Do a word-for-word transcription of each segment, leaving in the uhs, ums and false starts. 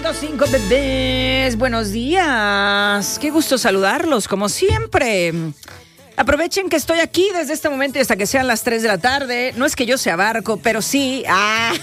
Cinco bebés, buenos días. Qué gusto saludarlos, como siempre. Aprovechen que estoy aquí desde este momento y hasta que sean las tres de la tarde. No es que yo sea barco, pero sí. Ah.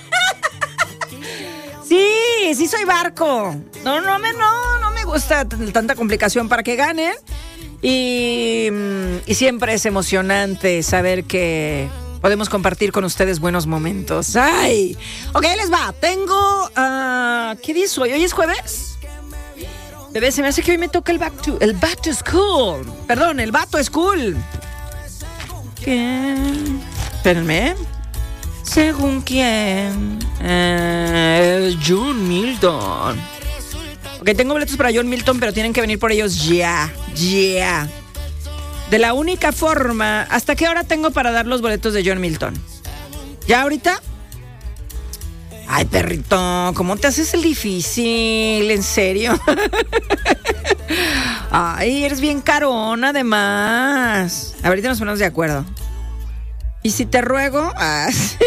Sí, sí soy barco. No, no me, no, no me gusta t- tanta complicación para que ganen. Y, y siempre es emocionante saber que podemos compartir con ustedes buenos momentos. ¡Ay! Ok, ahí les va. Tengo... Uh, ¿Qué día es hoy? ¿Hoy es jueves? Bebé, se me hace que hoy me toca el back to... El back to school. Perdón, el back to school. ¿Quién? Espérenme. ¿Según quién? Uh, John Milton. Ok, tengo boletos para John Milton, pero tienen que venir por ellos ya. Ya. De la única forma... ¿Hasta qué hora tengo para dar los boletos de John Milton? ¿Ya ahorita? Ay, perrito, ¿cómo te haces el difícil? ¿En serio? Ay, eres bien carón, además. Ahorita nos ponemos de acuerdo. ¿Y si te ruego? Ah, sí.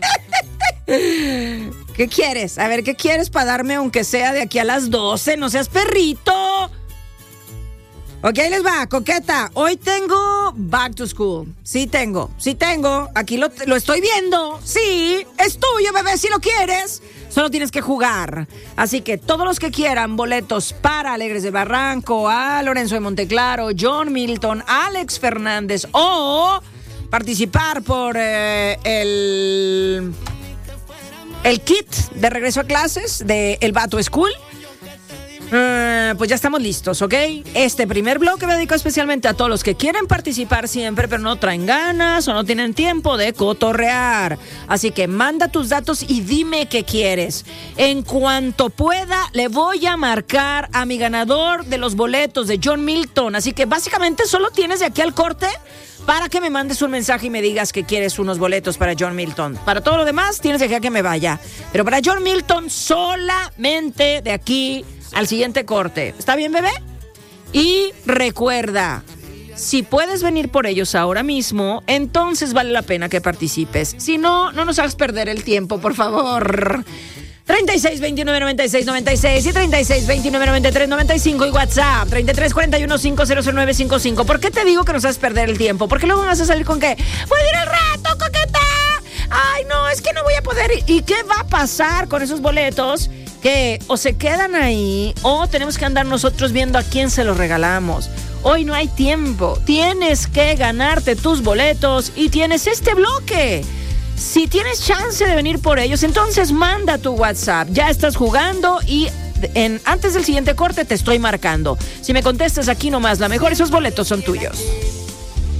¿Qué quieres? A ver, ¿qué quieres para darme aunque sea de aquí a las doce? ¡No seas perrito! Ok, ahí les va, coqueta. Hoy tengo back to school. Sí tengo, sí tengo. Aquí lo, lo estoy viendo. Sí, es tuyo, bebé, si lo quieres. Solo tienes que jugar. Así que todos los que quieran boletos para Alegres del Barranco, a Lorenzo de Monteclaro, John Milton, Alex Fernández o participar por eh, el, el kit de regreso a clases de El Back to School. Uh, pues ya estamos listos, ¿ok? Este primer bloque me dedico especialmente a todos los que quieren participar siempre, pero no traen ganas o no tienen tiempo de cotorrear. Así que manda tus datos y dime qué quieres. En cuanto pueda, le voy a marcar a mi ganador de los boletos de John Milton. Así que básicamente solo tienes de aquí al corte para que me mandes un mensaje y me digas que quieres unos boletos para John Milton. Para todo lo demás, tienes de aquí a que me vaya. Pero para John Milton, solamente de aquí al siguiente corte. ¿Está bien, bebé? Y recuerda, si puedes venir por ellos ahora mismo, entonces vale la pena que participes. Si no, no nos hagas perder el tiempo, por favor. treinta y seis, veintinueve, noventa y seis, noventa y seis y treinta y seis, veintinueve, noventa y tres, noventa y cinco y WhatsApp treinta y tres, cuarenta y uno, cinco cero cero nueve cinco cinco. ¿Por qué te digo que nos haces perder el tiempo? Porque luego vas a salir con que ¡voy a ir al rato, coqueta! Ay, no, es que no voy a poder. ¿Y qué va a pasar con esos boletos? Que o se quedan ahí o tenemos que andar nosotros viendo a quién se los regalamos. Hoy no hay tiempo. Tienes que ganarte tus boletos y tienes este bloque. Si tienes chance de venir por ellos, entonces manda tu WhatsApp. Ya estás jugando y en, antes del siguiente corte te estoy marcando. Si me contestas aquí nomás, la mejor, esos boletos son tuyos.